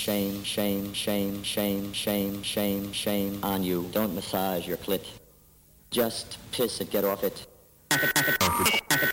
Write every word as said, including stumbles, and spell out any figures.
shame, shame, shame, shame, shame, shame, shame on you. Don't massage your clit. Just piss it, get off it.